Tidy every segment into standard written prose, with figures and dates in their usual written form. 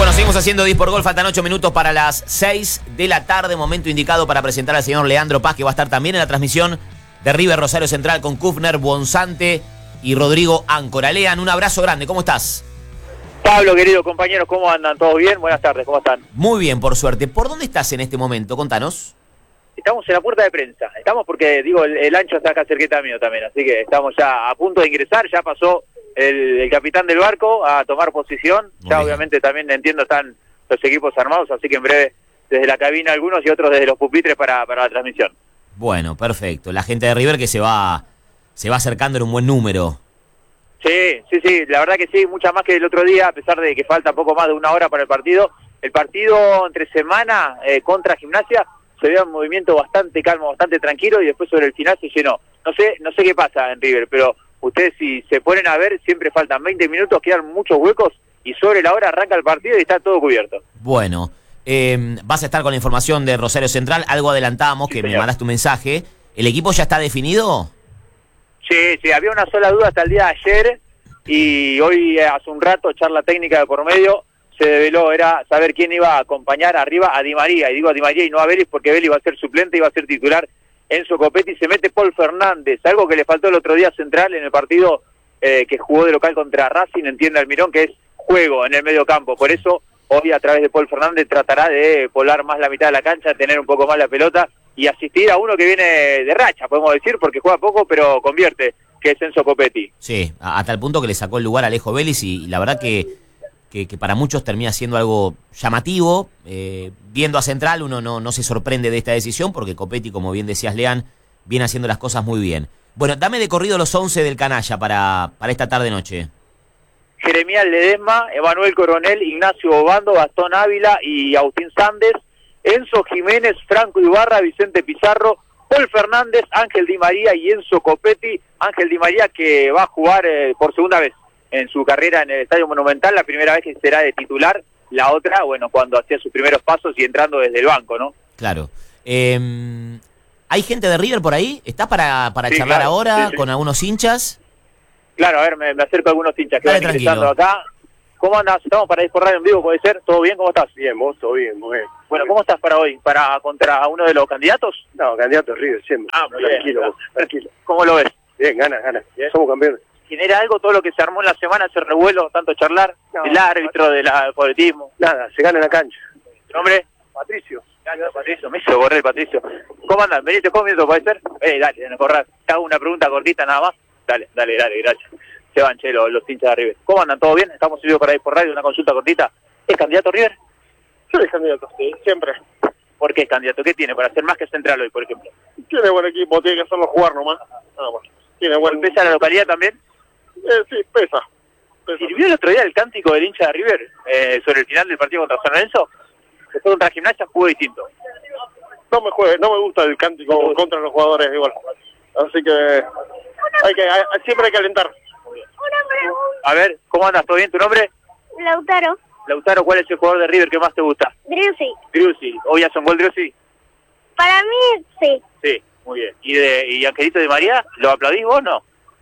Bueno, seguimos haciendo 10 por gol. Faltan 8 minutos para las 6 de la tarde. Momento indicado para presentar al señor Leandro Paz, que va a estar también en la transmisión de River Rosario Central con Kufner, Bonzante y Rodrigo Áncora. Lean, un abrazo grande. ¿Cómo estás? Pablo, querido compañeros, ¿cómo andan? ¿Todos bien? Buenas tardes, ¿cómo están? Muy bien, por suerte. ¿Por dónde estás en este momento? Contanos. Estamos en la puerta de prensa. Estamos porque, el ancho está acá cerquita mío también. Así que estamos ya a punto de ingresar. Ya pasó el capitán del barco a tomar posición. Muy Ya bien. obviamente también entiendo están los equipos armados. Así que en breve desde la cabina algunos y otros desde los pupitres para la transmisión. Bueno, perfecto. La gente de River que se va acercando en un buen número. Sí, la verdad que sí, mucha más que el otro día, a pesar de que falta poco más de una hora para el partido. El partido entre semana contra Gimnasia se veía un movimiento bastante calmo, bastante tranquilo, y después sobre el final se llenó. No sé qué pasa en River, pero ustedes si se ponen a ver, siempre faltan 20 minutos, quedan muchos huecos, y sobre la hora arranca el partido y está todo cubierto. Bueno, vas a estar con la información de Rosario Central. Algo adelantábamos, Sí, que señor. me mandaste un mensaje. ¿El equipo ya está definido? Sí, había una sola duda hasta el día de ayer, y hoy hace un rato, charla técnica de por medio, se develó, era saber quién iba a acompañar arriba a Di María, y digo a Di María y no a Vélez porque Vélez iba a ser suplente, iba a ser titular. Enzo Copetti, se mete Paul Fernández, algo que le faltó el otro día Central en el partido que jugó de local contra Racing, entiende Almirón, que es juego en el medio campo. Por eso hoy a través de Paul Fernández tratará de poblar más la mitad de la cancha, tener un poco más la pelota y asistir a uno que viene de racha, podemos decir, porque juega poco pero convierte, que es Enzo Copetti. Sí, a tal punto que le sacó el lugar a Alejo Vélez y la verdad que para muchos termina siendo algo llamativo. Viendo a Central uno no se sorprende de esta decisión porque Copetti, como bien decías, Lean, viene haciendo las cosas muy bien. Bueno, dame de corrido los 11 del canalla para esta tarde-noche. Jeremías Ledesma, Emanuel Coronel, Ignacio Obando, Gastón Ávila y Agustín Sández, Enzo Jiménez, Franco Ibarra, Vicente Pizarro, Paul Fernández, Ángel Di María y Enzo Copetti. Ángel Di María que va a jugar por segunda vez en su carrera en el Estadio Monumental, la primera vez que será de titular, la otra, bueno, cuando hacía sus primeros pasos y entrando desde el banco, ¿no? Claro. ¿Hay gente de River por ahí? ¿Estás para Sí, charlar claro, ahora sí. con algunos hinchas? Claro, a ver, me acerco a algunos hinchas que Dale, van ingresando tranquilo. acá. ¿Cómo andas? Estamos para ir por radio en vivo, ¿puede ser? ¿Todo bien? ¿Cómo estás? Bien, vos, todo bien, muy bien. Bueno, ¿cómo estás para hoy? ¿Para contra uno de los candidatos? No, candidato es River, siempre. Ah, muy bien. Tranquilo, vos, tranquilo. ¿Cómo lo ves? Bien, gana. Bien. Somos campeones. ¿Genera algo todo lo que se armó en la semana, ese revuelo, tanto charlar, No. del árbitro, del favoritismo? Nada, se gana en la cancha. ¿Tu nombre? Patricio. Gracias, Patricio. Me hizo correr, Patricio. ¿Cómo andan? ¿Veniste con minutos, puede ser? Dale, no corras. Te hago una pregunta cortita nada más. Dale, gracias. Se van, che, los hinchas de River. ¿Cómo andan? ¿Todo bien? Estamos subidos para ir por radio, una consulta cortita. ¿Es candidato River? Yo soy candidato, sí, siempre. ¿Por qué es candidato? ¿Qué tiene para ser más que Central hoy, por ejemplo? Tiene buen equipo, tiene que hacerlo jugar nomás. Nada más. Tiene buen... ¿Pesa la localidad también? Sí, pesa. ¿Sirvió el otro día el cántico del hincha de River sobre el final del partido contra San Lorenzo? Después contra Gimnasia jugó distinto. No me gusta el cántico contra los jugadores igual. Así que siempre hay que alentar. A ver, ¿cómo andas? ¿Todo bien? ¿Tu nombre? Lautaro, Lautaro, ¿cuál es el jugador de River que más te gusta? Driussi. Driussi. ¿Hoy hace un gol Driussi? Para mí, sí. Sí, muy bien. ¿Y Angelito Di María? ¿Lo aplaudís vos o no?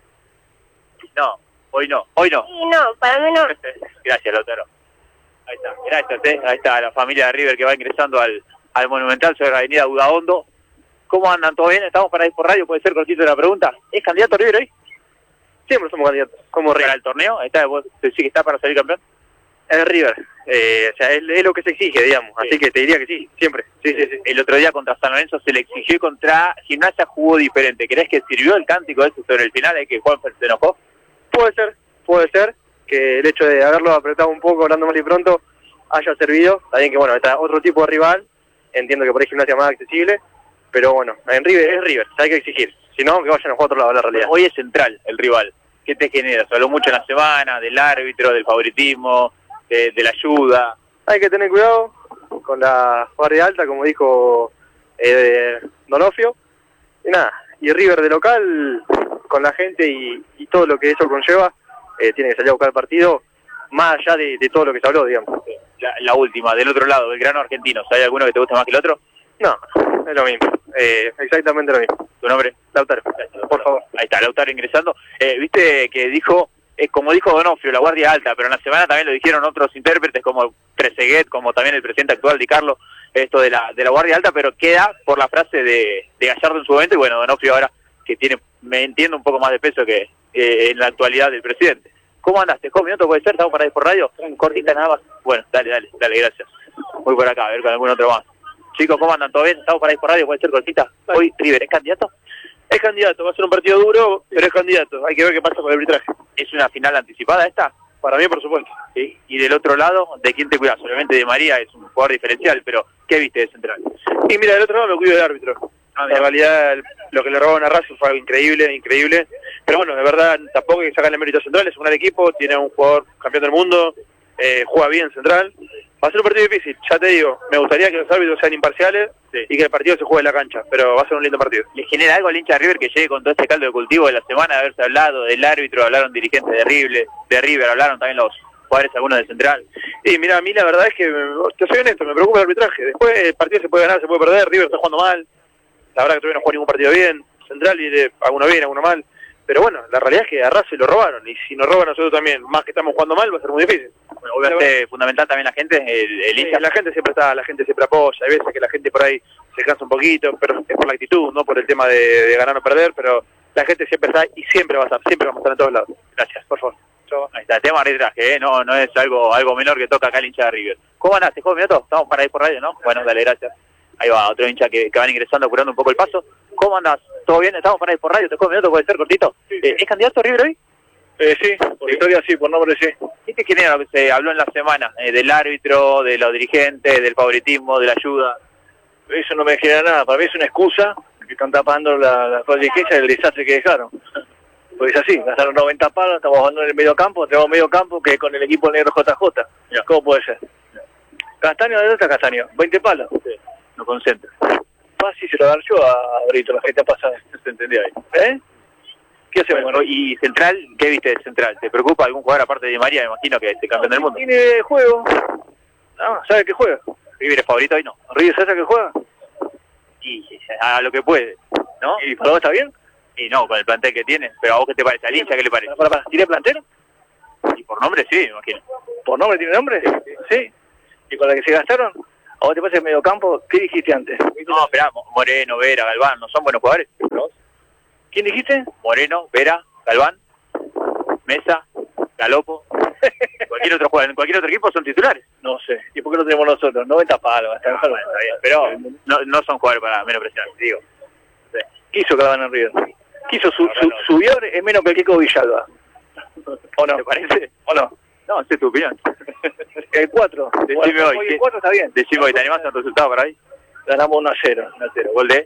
No, hoy no. Y no, para mí no. Gracias, Lautaro. Ahí está, gracias, Ahí está la familia de River que va ingresando al Monumental sobre la avenida Udaondo. ¿Cómo andan? ¿Todo bien? ¿Estamos para ir por radio? ¿Puede ser cortito la pregunta? ¿Es candidato River hoy? Siempre somos candidatos. Como ¿Para el torneo? ¿Vos decís que está para salir campeón? Es River. O sea, es lo que se exige, digamos. Sí. Así que te diría que sí, siempre. Sí. El otro día contra San Lorenzo se le exigió y contra Gimnasia jugó diferente. ¿Crees que sirvió el cántico ese sobre el final de que Juanfer se enojó? Puede ser que el hecho de haberlo apretado un poco, hablando mal y pronto, haya servido. Está bien que, bueno, está otro tipo de rival, entiendo que por ahí Gimnasia más accesible, pero bueno, en River es River, hay que exigir. Si no, que vayan a jugar a otro lado, la realidad. Hoy es Central el rival. ¿Qué te genera? Se habló mucho en la semana del árbitro, del favoritismo, de la ayuda. Hay que tener cuidado con la guardia alta, como dijo Donofrio. Y nada, y River de local, con la gente y todo lo que eso conlleva, tiene que salir a buscar el partido, más allá de todo lo que se habló, digamos. La última, del otro lado, Belgrano Argentino. ¿Hay alguno que te guste más que el otro? No, es lo mismo, exactamente lo mismo. ¿Tu nombre? Lautaro, por favor. Ahí está, Lautaro ingresando. Viste que dijo como dijo Donofrio, la guardia alta, pero en la semana también lo dijeron otros intérpretes como Trezeguet, como también el presidente actual Di Carlo, esto de la guardia alta, pero queda por la frase de Gallardo en su momento, y bueno, Donofrio ahora que tiene, me entiendo, un poco más de peso que en la actualidad del presidente. ¿Cómo andaste? ¿5 minutos puede ser? ¿Estamos para ir por radio? Cortita nada más. Bueno, dale, gracias. Voy por acá, a ver con algún otro más. Chicos, ¿cómo andan? ¿Todo bien? ¿Estamos para ir por radio? ¿Puede ser cortita? Hoy River, ¿es candidato? Es candidato, va a ser un partido duro, pero es candidato. Hay que ver qué pasa con el arbitraje. ¿Es una final anticipada esta? Para mí, por supuesto. ¿Sí? Y del otro lado, ¿de quién te cuidas? Obviamente de María, es un jugador diferencial, pero ¿qué viste de central? Y mira, del otro lado me cuido del árbitro. En realidad, lo que le robaron a Racing fue algo increíble. Pero bueno, de verdad, tampoco hay que sacarle mérito a Central. Es un gran equipo, tiene un jugador campeón del mundo, juega bien Central. Va a ser un partido difícil, ya te digo. Me gustaría que los árbitros sean imparciales, sí, y que el partido se juegue en la cancha, pero va a ser un lindo partido. ¿Le genera algo al hincha de River que llegue con todo este caldo de cultivo de la semana de haberse hablado del árbitro, hablaron dirigentes de River, hablaron también los jugadores algunos de Central? Y mira, a mí la verdad es que, te soy honesto, me preocupa el arbitraje. Después el partido se puede ganar, se puede perder, River está jugando mal. La verdad que todavía no jugó ningún partido bien. Central viene alguno bien, alguno mal. Pero bueno, la realidad es que a Racing lo robaron. Y si nos roban a nosotros también, más que estamos jugando mal, va a ser muy difícil. Bueno, obviamente fundamental también la gente, el hincha. La gente siempre está, la gente siempre apoya. Hay veces que la gente por ahí se cansa un poquito, pero es por la actitud, no por el tema de ganar o perder. Pero la gente siempre está y siempre va a estar, siempre vamos a estar en todos lados. Gracias, por favor. Ahí está, tema arbitraje, no es algo menor que toca acá el hincha de River. ¿Cómo andaste, joven minutos? Estamos para ir por radio, ¿no? Bueno, dale, gracias. Ahí va, otro hincha que van ingresando, apurando un poco el paso. ¿Cómo andas? ¿Todo bien? ¿Estamos para ir por radio? ¿Te 5 minutos? ¿Puede ser cortito? Sí. ¿Es candidato River hoy? Sí, por historia sí, por nombre sí. ¿Qué te genera lo que se habló en la semana? Del árbitro, de los dirigentes, del favoritismo, de la ayuda. Eso no me genera nada, para mí es una excusa que están tapando la dirigencia del desastre que dejaron. Pues es así, gastaron 90 palos, estamos jugando en el medio campo, tenemos medio campo que con el equipo negro JJ. Ya. ¿Cómo puede ser? Castaño, ¿de dónde está Castaño? 20 palos. Sí. No concentra. Fácil se lo dar yo a Brito, la gente pasada. No se entendió ahí. ¿Qué hacemos? Bueno, ¿y Central? ¿Qué viste de Central? ¿Te preocupa algún jugador aparte de Di María? Me imagino que es el campeón del mundo. Tiene juego. No, ¿sabe qué juega? River es favorito hoy, no. ¿River sabe qué juega? Y a lo que puede, ¿no? ¿Y para vos está bien? Y no, con el plantel que tiene. Pero ¿a vos qué te parece? ¿Al hincha qué le parece? ¿Tiene plantel? Y por nombre sí, me imagino. ¿Por nombre tiene nombre? Sí. ¿Y con la que se gastaron? ¿A vos te parece medio campo? ¿Qué dijiste antes? No, esperá, Moreno, Vera, Galván, ¿no son buenos jugadores? ¿No? ¿Quién dijiste? Moreno, Vera, Galván, Mesa, Galopo. Cualquier otro jugador, en cualquier otro equipo son titulares. No sé. ¿Y por qué no tenemos nosotros? 90 palos. Está bien, pero no son jugadores para menospreciar, digo. Sí. Quiso Galván en River. Quiso su Bior es menos que el Kiko Villalba. ¿O no? ¿Te parece? ¿O no? No, esa es tu opinión. El 4. Decime hoy. El 4 está bien. Decime hoy, ¿te animás a un resultado para ahí? Ganamos 1-0. 1-0. ¿Gol de?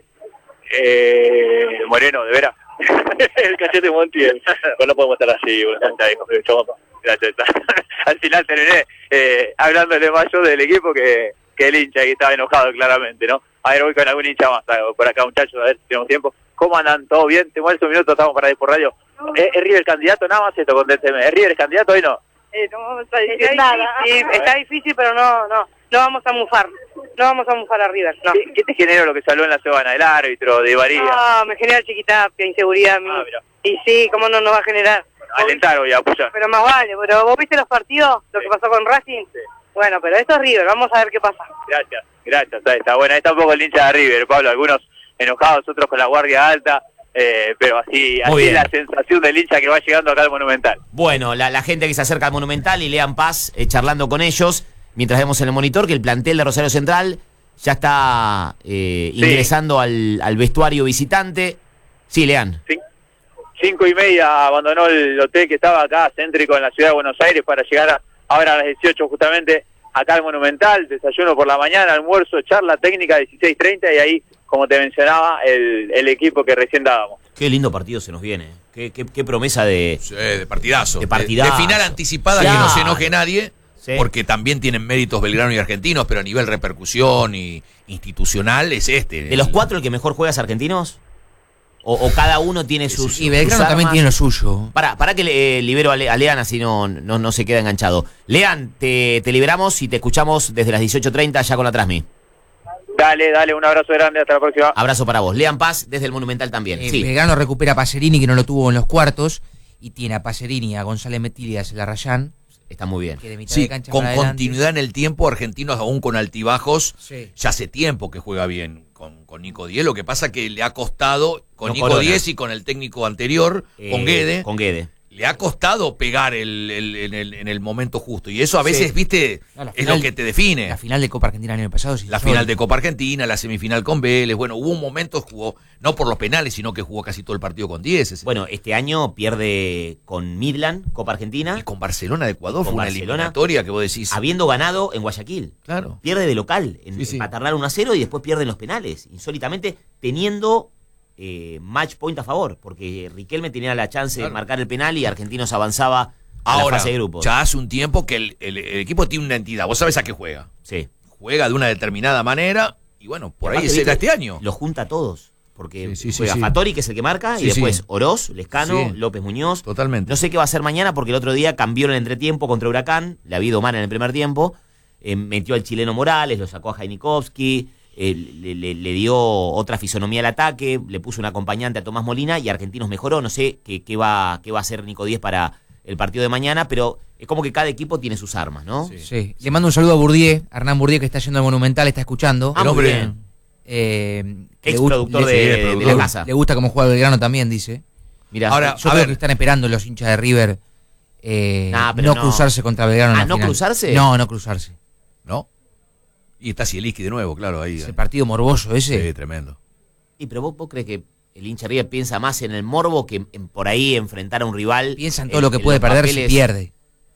Moreno, de Vera. El cachete Montiel. Pues no podemos estar así, Gracias. Al final terminé hablándole más yo del equipo que el hincha, que estaba enojado claramente, ¿no? A ver, voy con algún hincha más por acá, muchachos, a ver si tenemos tiempo. ¿Cómo andan? ¿Todo bien? ¿Te mueves un minuto? Estamos para ir por radio. ¿Es River candidato? Nada más esto, contésteme. ¿Es River candidato hoy no? No está difícil, está difícil, pero no vamos a mufar. No vamos a mufar a River, no. ¿Qué te generó lo que salió en la semana? ¿El árbitro, de María? No, me genera Chiquitapia, inseguridad a mí. Y sí, ¿cómo no nos va a generar? Alentar hoy, apoyar. Pero más vale, pero ¿vos viste los partidos? Lo que pasó con Racing. Sí. Bueno, pero esto es River, vamos a ver qué pasa. Gracias, está bueno. Ahí está un poco el hincha de River, Pablo, algunos enojados, otros con la guardia alta. Pero así es la sensación del hincha que va llegando acá al Monumental. Bueno, la gente que se acerca al Monumental y Lean Paz charlando con ellos, mientras vemos en el monitor que el plantel de Rosario Central ya está ingresando al vestuario visitante. Sí, Lean. 5:30 abandonó el hotel que estaba acá, céntrico en la ciudad de Buenos Aires, para llegar ahora a las 18 justamente acá al Monumental. Desayuno por la mañana, almuerzo, charla técnica 16:30 y ahí, como te mencionaba, el equipo que recién dábamos. Qué lindo partido se nos viene. Qué promesa de partidazo. De partidazo. De final anticipada, claro. Que no se enoje nadie, sí. Porque también tienen méritos Belgrano y Argentinos, pero a nivel repercusión y institucional es este. ¿De los 4 el que mejor juega es Argentinos? ¿O cada uno tiene sus Y Belgrano sus también tiene lo suyo. Para que libero a Lean, así no se queda enganchado. Lean, te liberamos y te escuchamos desde las 18:30 ya con la Transmi. Dale, un abrazo grande, hasta la próxima. Abrazo para vos. Lean Paz desde el Monumental también. Sí. Belgrano recupera a Pacerini, que no lo tuvo en los cuartos, y tiene a Pacerini, a González Metil y a Celarrayán, Está muy bien. que de mitad Sí, de cancha con para adelante. continuidad en el tiempo, Argentinos aún con altibajos, Sí. ya hace tiempo que juega bien con Nico Diez. Lo que pasa que le ha costado, con No Nico corona. Diez y con el técnico anterior, con Guede, Con Guede. le ha costado pegar en el momento justo. Y eso a veces, Sí. viste, No, la es final- lo que te define. La final de Copa Argentina el año pasado. es La insólita. final de Copa Argentina, la semifinal con Vélez. Bueno, hubo un momento, jugó, no por los penales, sino que jugó casi todo el partido con 10. Bueno, este año pierde con Midland, Copa Argentina, Y con Barcelona de Ecuador Con fue una Barcelona, eliminatoria que vos decís. habiendo ganado en Guayaquil. Claro. Pierde de local, en Sí. Paternal 1-0 y después pierde en los penales, insólitamente teniendo match point a favor, porque Riquelme tenía la chance de Claro. marcar el penal y Argentinos avanzaba a la Ahora, fase de grupos. ya hace un tiempo que el equipo tiene una entidad. Vos sabés a qué juega. Sí. Juega de una determinada manera y bueno, por ahí Aparte, será ¿viste? este año. Lo junta a todos, porque Sí, sí, juega sí. Fattori, que es el que marca, Sí, y después sí. Oroz, Lescano, Sí. López Muñoz. Totalmente. No sé qué va a hacer mañana, porque el otro día cambió en el entretiempo contra Huracán, le había ido mal en el primer tiempo, metió al chileno Morales, lo sacó a Jainikowski, le dio otra fisonomía al ataque, le puso un acompañante a Tomás Molina y Argentinos mejoró. No sé qué va a hacer Nico Díez para el partido de mañana, pero es como que cada equipo tiene sus armas, ¿no? Sí. Sí. Le mando un saludo a Bourdieu, a Hernán Bourdieu, que está yendo al Monumental, está escuchando. Ah, El muy hombre- bien. Que Ex le gu- productor le- de le- la le- casa. Le gusta cómo juega Belgrano también, dice. Mirá, Ahora, Yo a creo ver. que están esperando los hinchas de River Nah, pero no no. cruzarse contra Belgrano en Ah, la ¿no final. cruzarse? No cruzarse. ¿No? Y está Zielinski de nuevo, claro, ahí. Ese partido morboso ese. Sí, tremendo. y pero vos crees que el hincha River piensa más en el morbo que en por ahí enfrentar a un rival. Piensa en todo lo que puede los perder si papeles. pierde.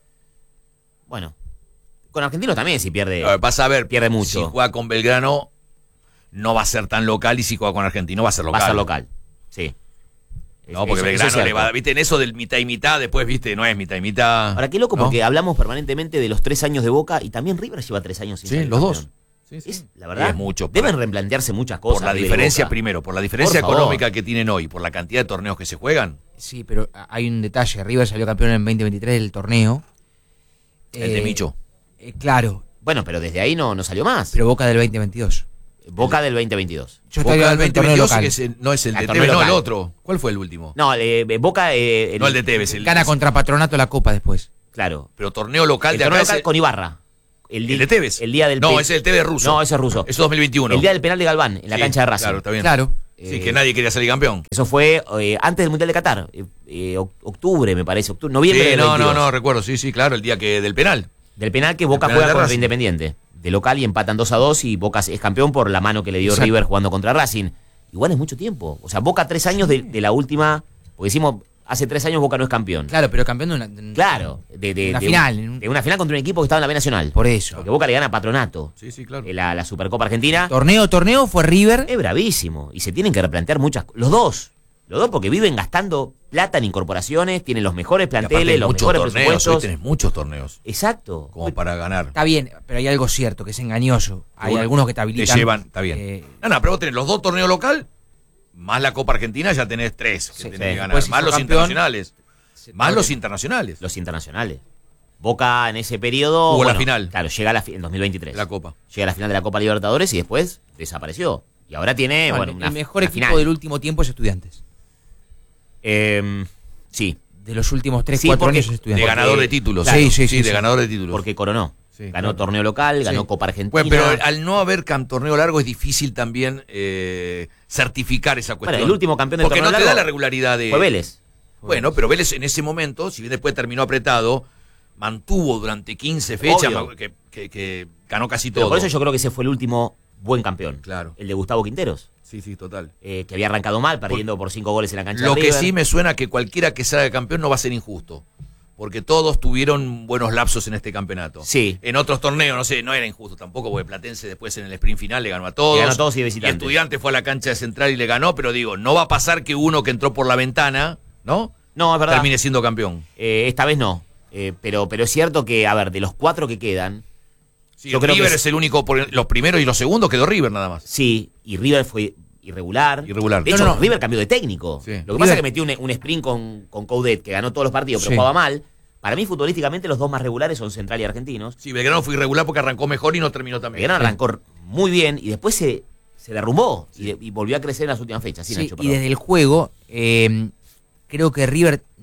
Bueno, con Argentinos también si pierde. Vas a ver, pierde mucho. si juega con Belgrano, no va a ser tan local, y si juega con Argentino va a ser local. Va a ser local. Sí. No, porque Eso Belgrano es le cierto. va, viste, en eso del mitad y mitad, después, viste, no es mitad y mitad. Ahora, qué loco, ¿no? porque hablamos permanentemente de los 3 años de Boca y también River lleva 3 años sin Sí, ser los campeón. dos. Sí, sí. Es, la verdad, Es mucho. deben replantearse muchas cosas. Por la River y diferencia, Boca. primero, por la diferencia Por favor. económica que tienen hoy, por la cantidad de torneos que se juegan. Sí, pero hay un detalle. River salió campeón en 2023 del torneo. El de Micho. Claro, Bueno, pero desde ahí no salió más. pero Boca del 2022. Boca del 2022. Yo Boca estoy del hablando del torneo 2022 local. que no es el El de torneo Tevez, no, el local. otro. ¿Cuál fue el último? No, Boca. No el de Tevez, Gana contra Patronato la Copa después. Claro. Pero torneo local El de torneo acá local es con Ibarra. el de Tevez. El día del No, pe- ese es el Tevez ruso. No, ese es ruso. Eso es 2021. El día del penal de Galván, en la Sí, cancha de Racing. Claro, está bien. Claro. Sí, que nadie quería salir campeón. Eso fue antes del Mundial de Qatar. Octubre, me parece. Noviembre Sí, del no, 22. no, recuerdo. Sí, claro, el día del penal. Del penal que Boca penal juega de contra Racing. Independiente. De local y empatan 2-2 y Boca es campeón por la mano que le dio Exacto. River jugando contra Racing. Igual es mucho tiempo. O sea, Boca 3 años de la última. Porque decimos, hace 3 años Boca no es campeón. Claro, pero campeón de una. Claro, de Una de final. un- de una final contra un equipo que estaba en la B Nacional. Por eso. Porque Boca le gana a Patronato. Sí, claro. La Supercopa Argentina. Torneo fue River. Es bravísimo. Y se tienen que replantear muchas cosas. Los dos, porque viven gastando plata en incorporaciones, tienen los mejores Y aparte planteles, hay los muchos mejores torneos, hoy presupuestos. tenés muchos torneos Exacto. como para ganar. Está bien, pero hay algo cierto, que es engañoso. Hay Bueno, algunos que te habilitan. Te llevan, está bien. eh, No, pero vos tenés los 2 torneos local, más la Copa Argentina, ya tenés 3 que Sí, tenés sí. que ganar. Después, si Más sos los campeón, internacionales. Más los internacionales. Los internacionales. Boca en ese periodo. Jugó la final. Claro, llega a en 2023. La Copa. Llega a la final de la Copa Libertadores y después desapareció. Y ahora tiene, no, bueno, el una, mejor una equipo final. del último tiempo es Estudiantes. Sí, De los últimos 3, Sí, 4 porque- años es De Estudiantes. ganador de títulos. Claro. Sí, de sí. ganador de títulos. porque coronó. Sí, Ganó claro. torneo local, ganó Sí. Copa Argentina. Bueno, pero al no haber torneo largo es difícil también certificar esa cuestión. Bueno, el último campeón del Porque torneo no te da largo la regularidad de... fue Vélez. Bueno, pero Vélez en ese momento, si bien después terminó apretado, mantuvo durante 15 fechas, Obvio. que ganó casi Pero todo. por eso yo creo que ese fue el último buen campeón. Claro. El de Gustavo Quinteros. Sí, total. Que había arrancado mal, perdiendo por 5 goles en la cancha Lo de que River. sí me suena que cualquiera que salga campeón no va a ser injusto. Porque todos tuvieron buenos lapsos en este campeonato. Sí. En otros torneos, no sé, no era injusto tampoco, porque Platense después en el sprint final le ganó a todos. Le ganó a todos y de Y visitante. Estudiantes fue a la cancha de Central y le ganó, pero digo, no va a pasar que uno que entró por la ventana, ¿no? No, es verdad. Termine siendo campeón. Esta vez no. Pero es cierto que, a ver, de los 4 que quedan, Sí, yo creo River que es el único, por los primeros y los segundos quedó River nada más. sí, y River fue irregular. Irregular. De hecho, No. River cambió de técnico. Sí. Lo que pasa es River- que metió un sprint con Coudet, que ganó todos los partidos, pero Sí. jugaba mal. Para mí, futbolísticamente, los dos más regulares son Central y Argentinos. Sí, Belgrano fue irregular porque arrancó mejor y no terminó tan bien. Belgrano arrancó muy bien y después se derrumbó y volvió a crecer en las últimas fechas. Sí, Sí, Nacho, y perdón. desde el juego, creo que River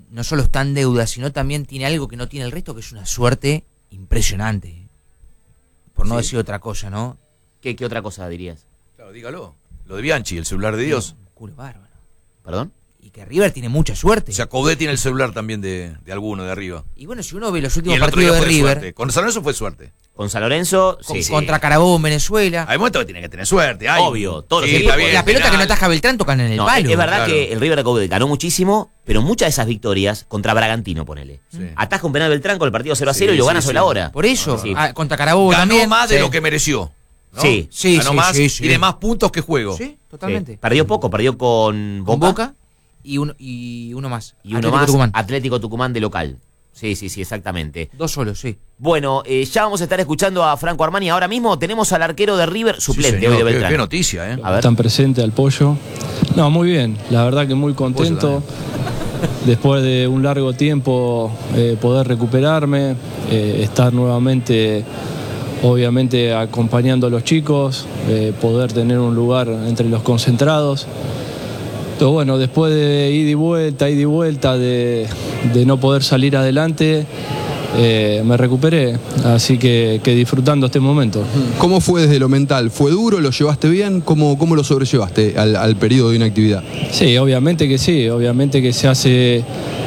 no solo está en deuda, sino también tiene algo que no tiene el resto, que es una suerte impresionante. Por no decir otra cosa, ¿no? ¿Qué otra cosa dirías? Claro, dígalo. Lo de Bianchi, el celular de Dios. Un culo bárbaro. ¿Perdón? Y que River tiene mucha suerte. O sea, Coudet tiene el celular también de alguno de arriba. Y bueno, si uno ve los Y últimos el otro día partidos de fue River, suerte. Con San Lorenzo fue suerte. Con San Lorenzo, sí. contra Carabobo en Venezuela. Hay momentos que tiene que tener suerte. Obvio, todos los sí, equipos. está bien, la pelota penal. que no ataja Beltrán tocan en el No, palo. es verdad claro. que el River de Coudet ganó muchísimo, pero muchas de esas victorias contra Bragantino, ponele. Sí. Ataja un penal Beltrán con el partido 0-0 Sí, y lo sí, gana sí. sobre la hora. Por eso, Sí. contra Carabobo Ganó también. más de Sí. lo que mereció. ¿no? Sí. Sí, Ganó sí, más, sí, sí. tiene más puntos que juego. Sí, Sí. totalmente. Perdió poco, perdió con Con Boca, Boca y uno más. y uno Atlético más, Tucumán. Atlético Tucumán de local. Sí, exactamente. 2 solos, sí. Bueno, ya vamos a estar escuchando a Franco Armani. Ahora mismo tenemos al arquero de River, suplente Sí, señor, hoy de qué Beltrán. noticia, ¿eh? A ver. Están presentes al pollo. No, muy bien, la verdad que muy contento. Después de un largo tiempo poder recuperarme, estar nuevamente, obviamente acompañando a los chicos, poder tener un lugar entre los concentrados. Pero bueno, después de ida y vuelta, de no poder salir adelante, me recuperé, así que disfrutando este momento. ¿Cómo fue desde lo mental? ¿Fue duro? ¿Lo llevaste bien? ¿Cómo lo sobrellevaste al periodo de inactividad? Sí, obviamente que se hace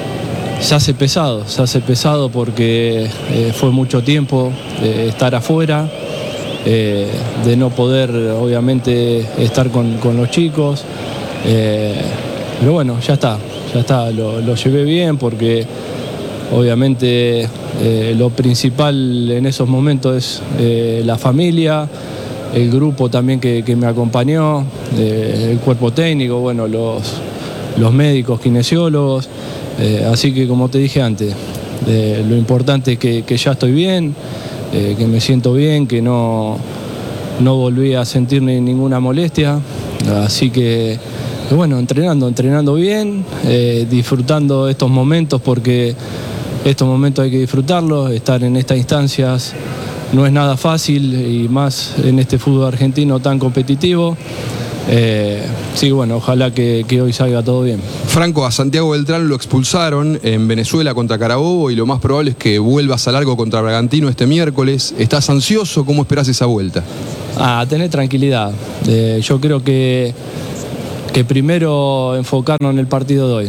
pesado porque fue mucho tiempo estar afuera, de no poder obviamente estar con los chicos, pero bueno, ya está, lo llevé bien porque obviamente lo principal en esos momentos es la familia, el grupo también que me acompañó, el cuerpo técnico, bueno, los médicos, kinesiólogos, así que como te dije antes, lo importante es que ya estoy bien, que me siento bien, que no volví a sentir ninguna molestia, así que bueno, entrenando bien, disfrutando estos momentos porque estos momentos hay que disfrutarlos, estar en estas instancias no es nada fácil y más en este fútbol argentino tan competitivo. Sí, bueno, ojalá que hoy salga todo bien. Franco, a Santiago Beltrán lo expulsaron en Venezuela contra Carabobo y lo más probable es que vuelvas a largo contra Bragantino este miércoles. ¿Estás ansioso? ¿Cómo esperás esa vuelta? Tener tranquilidad. Yo creo que primero enfocarnos en el partido de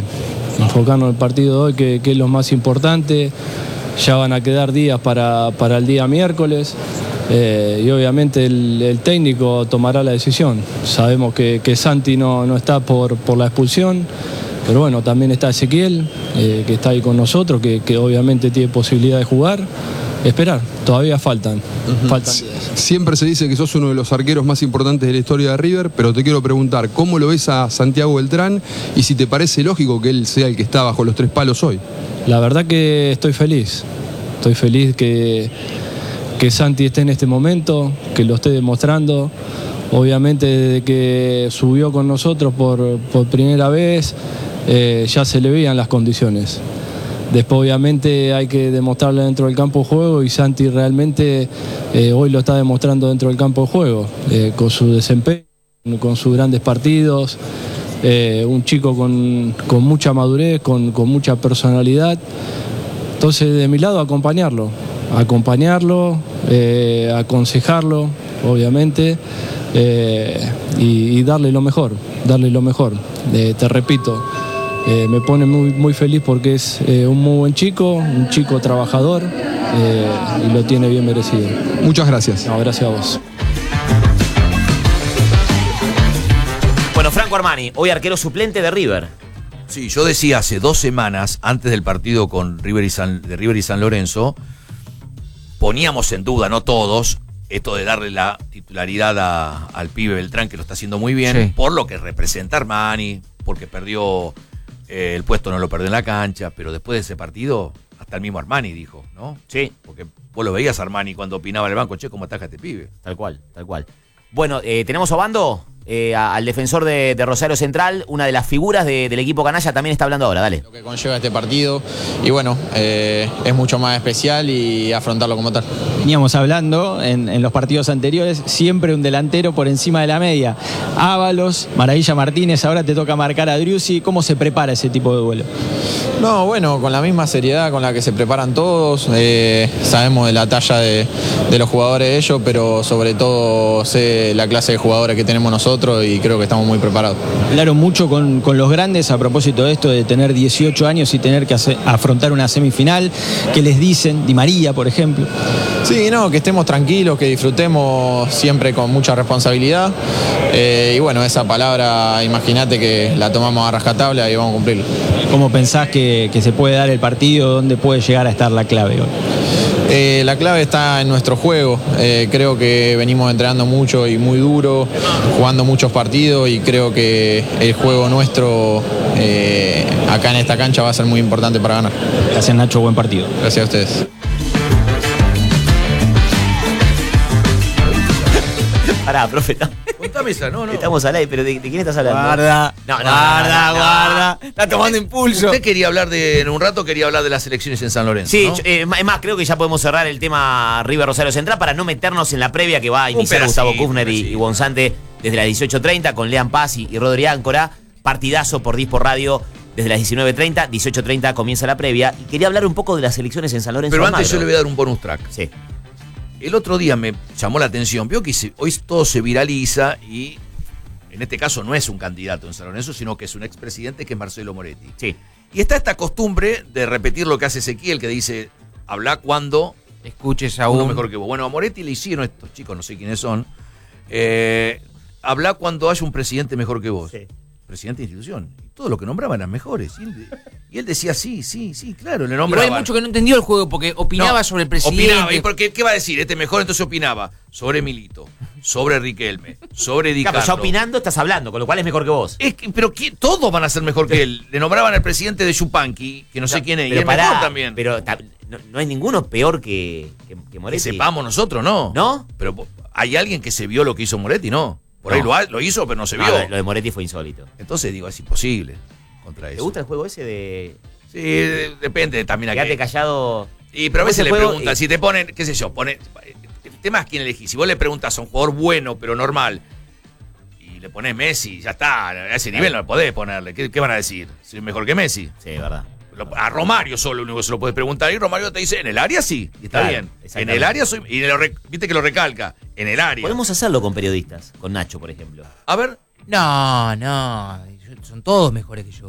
hoy, que es lo más importante. Ya van a quedar días para el día miércoles y obviamente el técnico tomará la decisión. Sabemos que Santi no está por la expulsión, pero bueno, también está Ezequiel, que está ahí con nosotros, que obviamente tiene posibilidad de jugar. Esperar, todavía faltan días. Siempre se dice que sos uno de los arqueros más importantes de la historia de River, pero te quiero preguntar, ¿cómo lo ves a Santiago Beltrán y si te parece lógico que él sea el que está bajo los 3 palos hoy? La verdad que estoy feliz que Santi esté en este momento, que lo esté demostrando. Obviamente desde que subió con nosotros por primera vez, ya se le veían las condiciones. Después obviamente hay que demostrarlo dentro del campo de juego y Santi realmente hoy lo está demostrando dentro del campo de juego, con su desempeño, con sus grandes partidos, un chico con mucha madurez, con mucha personalidad. Entonces de mi lado acompañarlo, aconsejarlo obviamente y darle lo mejor. Te repito, me pone muy feliz porque es un muy buen chico, un chico trabajador y lo tiene bien merecido. Muchas gracias. No, gracias a vos. Bueno, Franco Armani, hoy arquero suplente de River. Sí, yo decía hace 2 semanas, antes del partido con River y San Lorenzo, poníamos en duda, no todos, esto de darle la titularidad al pibe Beltrán, que lo está haciendo muy bien, Sí. por lo que representa Armani, porque perdió el puesto, no lo perdió en la cancha, pero después de ese partido, hasta el mismo Armani dijo, ¿no? Sí. Porque vos lo veías a Armani cuando opinaba en el banco, che, ¿cómo ataja este pibe? Tal cual. Bueno, ¿tenemos Obando? al defensor de Rosario Central, una de las figuras del equipo canalla, también está hablando ahora, dale. Lo que conlleva este partido y bueno, es mucho más especial y afrontarlo como tal. Veníamos hablando en los partidos anteriores, siempre un delantero por encima de la media. Ábalos, Maravilla Martínez, ahora te toca marcar a Driussi. ¿Cómo se prepara ese tipo de duelo? No, bueno, con la misma seriedad con la que se preparan todos, sabemos de la talla de los jugadores de ellos, pero sobre todo sé la clase de jugadores que tenemos nosotros y creo que estamos muy preparados. Hablaron mucho con los grandes a propósito de esto de tener 18 años y tener que afrontar una semifinal. ¿Qué les dicen? Di María, por ejemplo. Sí, no, que estemos tranquilos, que disfrutemos siempre con mucha responsabilidad y bueno, esa palabra, imagínate que la tomamos a rajatabla y vamos a cumplirlo. ¿Cómo pensás que se puede dar el partido? ¿Dónde puede llegar a estar la clave hoy? La clave está en nuestro juego. Creo que venimos entrenando mucho y muy duro, jugando muchos partidos y creo que el juego nuestro acá en esta cancha va a ser muy importante para ganar. Gracias, Nacho, buen partido. Gracias a ustedes. Pará, profe. Contame esa, no. Estamos al aire, pero ¿de quién estás hablando? Guarda, No. guarda. Está tomando impulso. Usted quería hablar en un rato quería hablar de las elecciones en San Lorenzo, Sí, ¿no? es más, creo que ya podemos cerrar el tema River Rosario Central para no meternos en la previa que va a iniciar pedacito, Gustavo Kufner y Bonzante desde las 18:30 con Lean Paz y Rodri Áncora. Partidazo por Dispor Radio desde las 19:30, 18:30 comienza la previa. Y quería hablar un poco de las elecciones en San Lorenzo. Pero antes Almagro. yo le voy a dar un bonus track. Sí. El otro día me llamó la atención, vio que hoy todo se viraliza y en este caso no es un candidato en San Lorenzo, sino que es un expresidente que es Marcelo Moretti. Sí. Y está esta costumbre de repetir lo que hace Ezequiel, que dice, habla cuando escuches a uno uno mejor que vos. Bueno, a Moretti le hicieron estos chicos, no sé quiénes son, habla cuando haya un presidente mejor que vos. Sí. Presidente de institución. Y todo lo que nombraban eran mejores. Y él decía, sí, claro, le nombraban. Igual hay mucho que no entendió el juego porque opinaba sobre el presidente. Opinaba, ¿y qué va a decir? Este mejor, entonces opinaba sobre Milito, sobre Riquelme, sobre Di Claro, Carlo. ya opinando estás hablando, con lo cual es mejor que vos. Pero todos van a ser mejor que él. Le nombraban al presidente de Yupanqui, que no sé quién es, y es mejor también. Pero no hay ninguno peor que Moretti. Que sepamos nosotros, no. ¿No? Pero hay alguien que se vio lo que hizo Moretti, no. Por ahí lo hizo, pero no se vio. Lo de Moretti fue insólito. Entonces digo, es imposible contra eso. ¿Te gusta el juego ese de...? Sí, depende también a quedate callado. Pero a veces le juego, preguntan, si te ponen, qué sé yo, el tema es quién elegís. Si vos le preguntas a un jugador bueno, pero normal, y le ponés Messi, ya está, a ese nivel no le podés ponerle. ¿Qué van a decir? ¿Si es mejor que Messi? Sí, es verdad. A Romario solo único que se lo puedes preguntar y Romario te dice, en el área sí, y está Claro, bien. En el área soy, y viste que lo recalca, en el área. Podemos hacerlo con periodistas, con Nacho, por ejemplo. A ver. No, son todos mejores que yo.